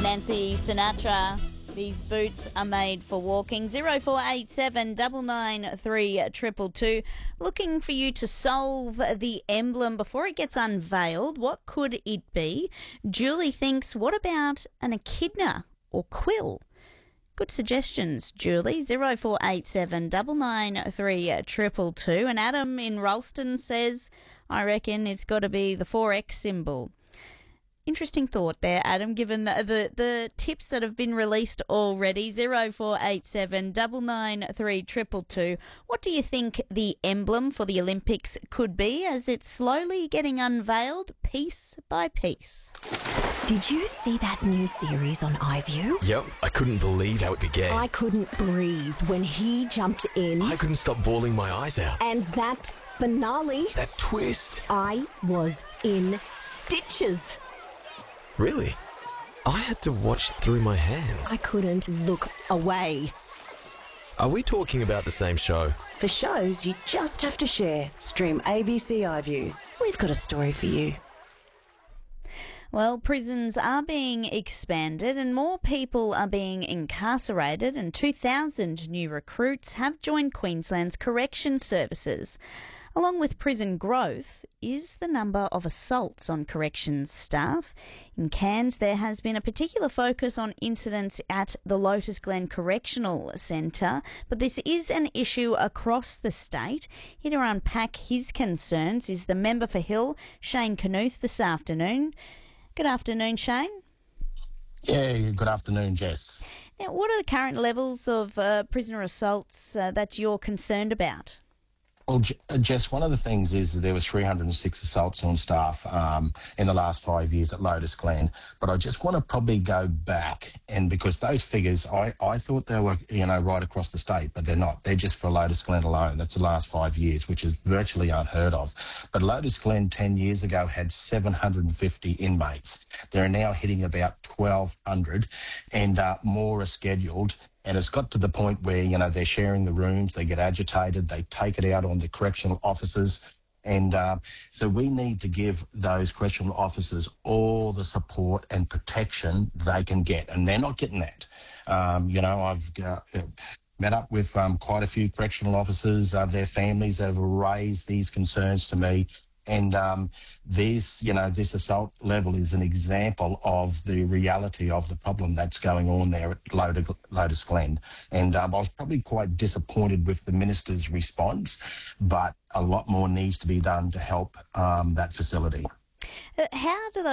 Nancy Sinatra. These boots are made for walking. 0487 993 222. Looking for you to solve the emblem before it gets unveiled. What could it be? Julie thinks, what about an echidna or quill? Good suggestions, Julie. 0487 993 222. And Adam in Ralston says, I reckon it's got to be the 4X symbol. Interesting thought there, Adam, given the tips that have been released already. 0487 993 222. What do you think the emblem for the Olympics could be as it's slowly getting unveiled piece by piece? Did you see that new series on iView? Yep, I couldn't believe how it began. I couldn't breathe when he jumped in. I couldn't stop bawling my eyes out. And that finale. That twist. I was in stitches. Really? I had to watch through my hands. I couldn't look away. Are we talking about the same show? For shows you just have to share, stream ABC iView. We've got a story for you. Well, prisons are being expanded and more people are being incarcerated, and 2,000 new recruits have joined Queensland's correction services. Along with prison growth is the number of assaults on corrections staff. In Cairns, there has been a particular focus on incidents at the Lotus Glen Correctional Centre, but this is an issue across the state. Here to unpack his concerns is the member for Hill, Shane Knuth, this afternoon. Good afternoon, Shane. Yeah, good afternoon, Jess. Now, what are the current levels of prisoner assaults that you're concerned about? Well, Jess, one of the things is that there was 306 assaults on staff in the last 5 years at Lotus Glen. But I just want to probably go back, and because those figures, I thought they were, right across the state, but they're not. They're just for Lotus Glen alone. That's the last 5 years, which is virtually unheard of. But Lotus Glen 10 years ago had 750 inmates. They're now hitting about 1,200, and more are scheduled. And it's got to the point where, they're sharing the rooms, they get agitated, they take it out on the correctional officers. And so we need to give those correctional officers all the support and protection they can get. And they're not getting that. I've met up with quite a few correctional officers. Their families have raised these concerns to me. And this assault level is an example of the reality of the problem that's going on there at Lotus Glen. And I was probably quite disappointed with the minister's response, but a lot more needs to be done to help that facility. How do those